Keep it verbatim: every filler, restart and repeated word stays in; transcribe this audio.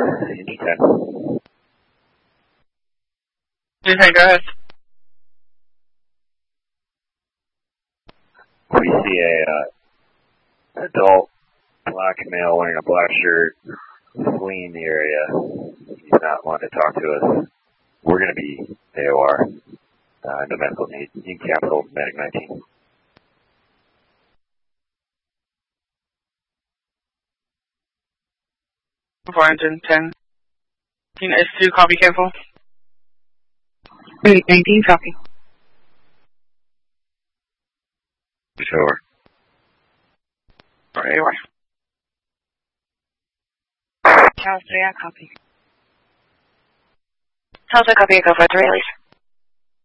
Indy ten. Okay, go ahead. We see a uh, adult black male wearing a black shirt fleeing the area. He's not wanting to talk to us. We're going to be A O R. Uh, no medical need. Need capital, medic nineteen. Engine ten. S two, copy, cancel. Medic nineteen, copy. Sure. Alright, anyway. Charles three, I copy. Charles, I copy, go for three, release.